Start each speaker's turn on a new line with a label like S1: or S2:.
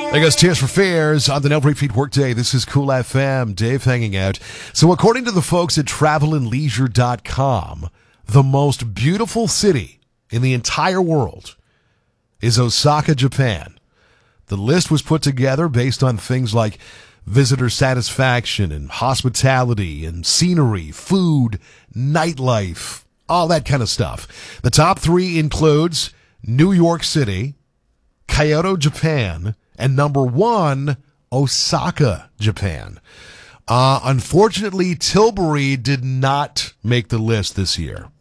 S1: There goes Tears for Fears on the No Repeat Workday. This is Cool FM. Dave hanging out. So according to the folks at travelandleisure.com, the most beautiful city in the entire world is Osaka, Japan. The list was put together based on things like visitor satisfaction and hospitality and scenery, food, nightlife, all that kind of stuff. The top three includes New York City, Kyoto, Japan, and number one, Osaka, Japan. Unfortunately, Tilbury did not make the list this year.